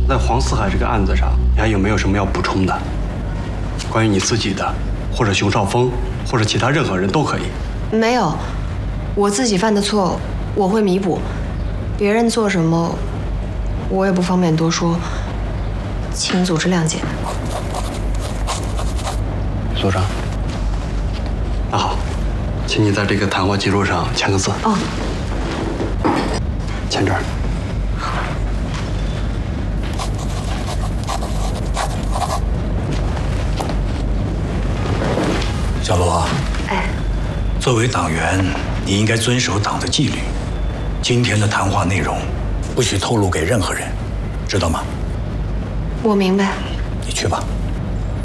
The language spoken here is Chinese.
在黄四海这个案子上，你还有没有什么要补充的？关于你自己的，或者熊少峰，或者其他任何人都可以。 没有，我自己犯的错我会弥补，别人做什么我也不方便多说，请组织谅解。 所长，那好，请你在这个谈话记录上签个字。 哦， 签这儿。 小罗， 哎， 作为党员，你应该遵守党的纪律。今天的谈话内容，不许透露给任何人，知道吗？ 我明白。 你去吧。